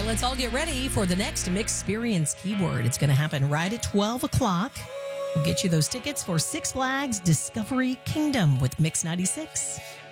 right, let's all get ready for the next Mixperience keyword. It's going to happen right at 12 o'clock. We'll get you those tickets for Six Flags Discovery Kingdom with Mix 96.